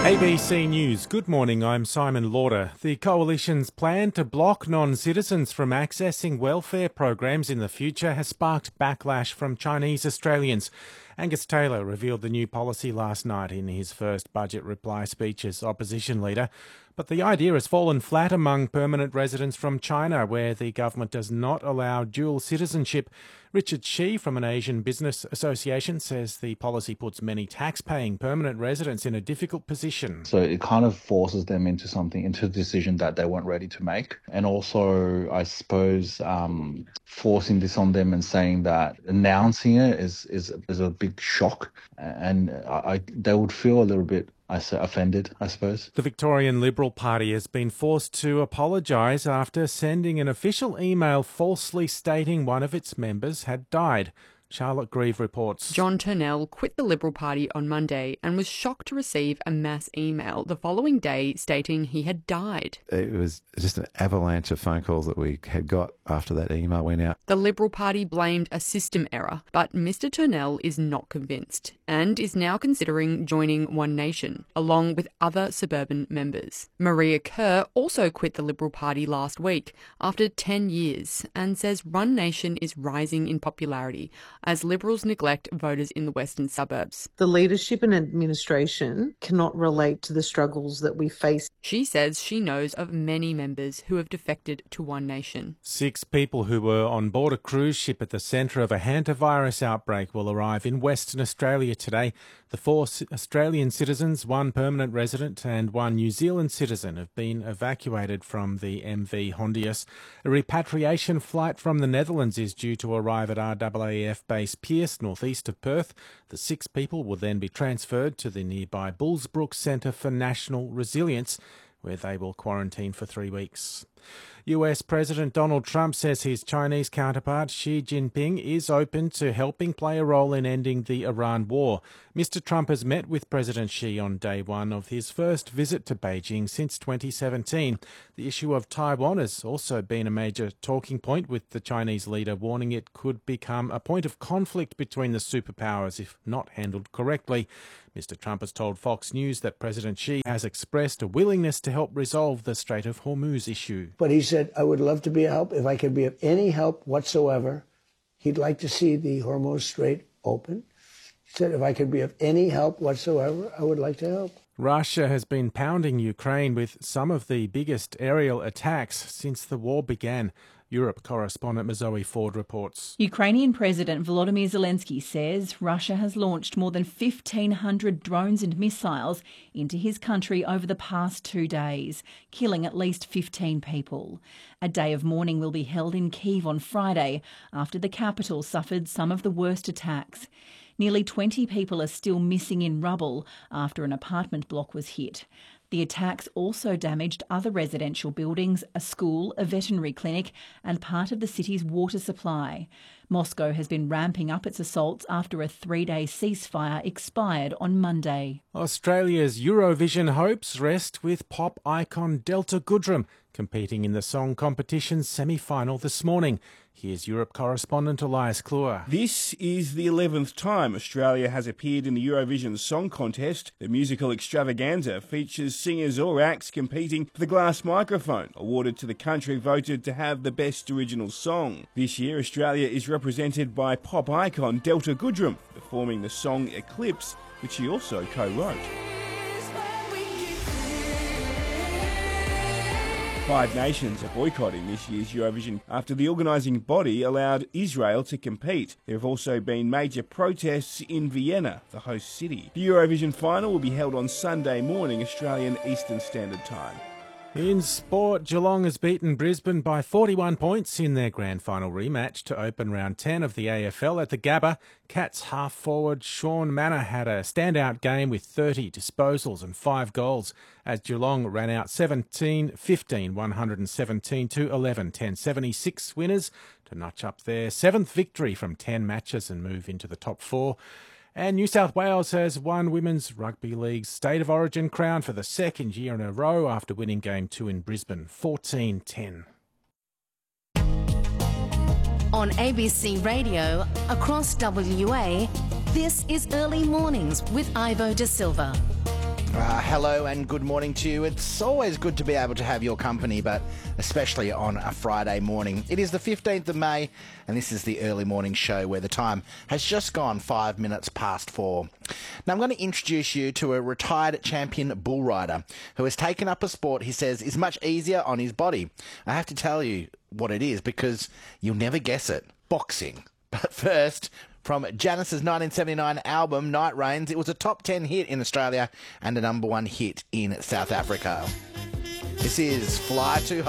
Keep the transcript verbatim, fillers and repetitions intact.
A B C News. Good morning, I'm Simon Lauder. The Coalition's plan to block non-citizens from accessing welfare programs in the future has sparked backlash from Chinese Australians. Angus Taylor revealed the new policy last night in his first budget reply speech as opposition leader. But the idea has fallen flat among permanent residents from China, where the government does not allow dual citizenship. Richard Shi from an Asian Business Association says the policy puts many tax-paying permanent residents in a difficult position. So it kind of forces them into something, into a decision that they weren't ready to make. And also, I suppose, um, forcing this on them and saying that announcing it is, is, is a big shock. And I, I, they would feel a little bit I say offended, I suppose. The Victorian Liberal Party has been forced to apologise after sending an official email falsely stating one of its members had died. Charlotte Grieve reports. John Turnell quit the Liberal Party on Monday and was shocked to receive a mass email the following day stating he had died. It was just an avalanche of phone calls that we had got after that email went out. The Liberal Party blamed a system error, but Mister Turnell is not convinced and is now considering joining One Nation, along with other suburban members. Maria Kerr also quit the Liberal Party last week after ten years and says One Nation is rising in popularity as Liberals neglect voters in the western suburbs. The leadership and administration cannot relate to the struggles that we face. She says she knows of many members who have defected to One Nation. Six people who were on board a cruise ship at the centre of a hantavirus outbreak will arrive in Western Australia today. The four Australian citizens, one permanent resident and one New Zealand citizen have been evacuated from the M V Hondius. A repatriation flight from the Netherlands is due to arrive at R A A F base Pearce, northeast of Perth. The six people will then be transferred to the nearby Bullsbrook Centre for National Resilience, where they will quarantine for three weeks. U S President Donald Trump says his Chinese counterpart Xi Jinping is open to helping play a role in ending the Iran war. Mister Trump has met with President Xi on day one of his first visit to Beijing since twenty seventeen. The issue of Taiwan has also been a major talking point, with the Chinese leader warning it could become a point of conflict between the superpowers if not handled correctly. Mister Trump has told Fox News that President Xi has expressed a willingness to help resolve the Strait of Hormuz issue. But he said, I would love to be a help. If I could be of any help whatsoever, he'd like to see the Hormuz Strait open. He said, if I could be of any help whatsoever, I would like to help. Russia has been pounding Ukraine with some of the biggest aerial attacks since the war began. Europe correspondent Zoe Ford reports. Ukrainian President Volodymyr Zelensky says Russia has launched more than fifteen hundred drones and missiles into his country over the past two days, killing at least fifteen people. A day of mourning will be held in Kyiv on Friday after the capital suffered some of the worst attacks. Nearly twenty people are still missing in rubble after an apartment block was hit. The attacks also damaged other residential buildings, a school, a veterinary clinic and part of the city's water supply. Moscow has been ramping up its assaults after a three-day ceasefire expired on Monday. Australia's Eurovision hopes rest with pop icon Delta Goodrem competing in the song competition's semi-final this morning. Here's Europe correspondent Elias Kluwer. This is the eleventh time Australia has appeared in the Eurovision Song Contest. The musical extravaganza features singers or acts competing for the glass microphone, awarded to the country voted to have the best original song. This year, Australia is represented by pop icon Delta Goodrem, performing the song Eclipse, which he also co-wrote. Five nations are boycotting this year's Eurovision after the organising body allowed Israel to compete. There have also been major protests in Vienna, the host city. The Eurovision final will be held on Sunday morning, Australian Eastern Standard Time. In sport, Geelong has beaten Brisbane by forty-one points in their grand final rematch to open round ten of the A F L at the Gabba. Cats half-forward Sean Manor had a standout game with thirty disposals and five goals as Geelong ran out seventeen fifteen, one hundred seventeen to eleven, ten seventy-six winners to notch up their seventh victory from ten matches and move into the top four. And New South Wales has won Women's Rugby League's State of Origin crown for the second year in a row after winning Game two in Brisbane, fourteen ten. On A B C Radio, across W A, this is Early Mornings with Ivo De Silva. Uh, hello and good morning to you. It's always good to be able to have your company, but especially on a Friday morning. It is the fifteenth of May, and this is the early morning show where the time has just gone five minutes past four. Now, I'm going to introduce you to a retired champion bull rider who has taken up a sport he says is much easier on his body. I have to tell you what it is because you'll never guess it. Boxing. But first, from Janice's nineteen seventy-nine album, Night Rains, it was a top ten hit in Australia and a number one hit in South Africa. This is Fly Too High.